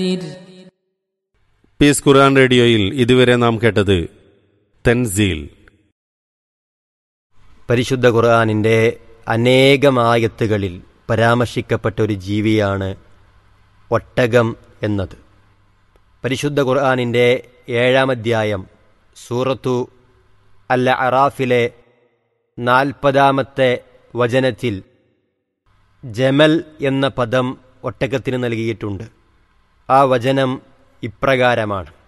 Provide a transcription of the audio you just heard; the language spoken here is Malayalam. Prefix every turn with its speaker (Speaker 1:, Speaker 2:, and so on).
Speaker 1: പീസ് ഖുർആൻ റേഡിയോയിൽ ഇതുവരെ നാം കേട്ടത് തൻസീൽ.
Speaker 2: പരിശുദ്ധ ഖുർആനിൻ്റെ അനേകമായത്തുകളിൽ പരാമർശിക്കപ്പെട്ട ഒരു ജീവിയാണ് ഒട്ടകം എന്നത്. പരിശുദ്ധ ഖുർആനിൻ്റെ 7-ാം അധ്യായം സൂറത്തു അൽ അറാഫിലെ 40-ാമത്തെ വചനത്തിൽ ജമൽ എന്ന പദം ഒട്ടകത്തിന് നൽകിയിട്ടുണ്ട്. ആ വചനം ഇപ്രകാരമാണ്: